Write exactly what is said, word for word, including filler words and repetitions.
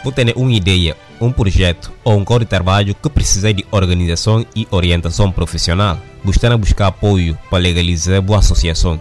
Vou ter uma ideia, um projeto ou um código de trabalho que precisa de organização e orientação profissional. Gostaria de buscar apoio para legalizar boa associação.